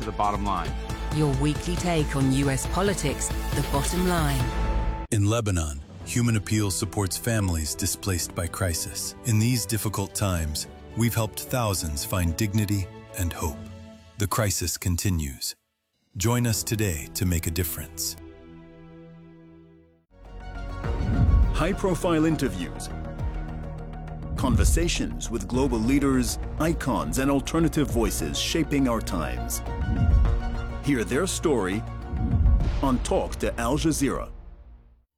The Bottom Line. Your weekly take on U.S. politics, The Bottom Line. In Lebanon, Human Appeal supports families displaced by crisis. In these difficult times, we've helped thousands find dignity and hope. The crisis continues. Join us today to make a difference. High-profile interviews, conversations with global leaders, icons, and alternative voices shaping our times. Hear their story on Talk to Al Jazeera.